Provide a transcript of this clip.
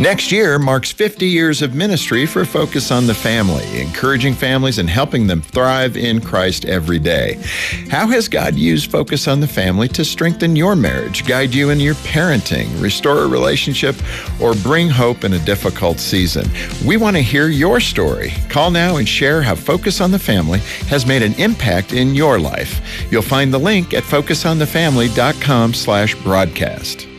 Next year marks 50 years of ministry for Focus on the Family, encouraging families and helping them thrive in Christ every day. How has God used Focus on the Family to strengthen your marriage, guide you in your parenting, restore a relationship, or bring hope in a difficult season? We want to hear your story. Call now and share how Focus on the Family has made an impact in your life. You'll find the link at focusonthefamily.com/broadcast.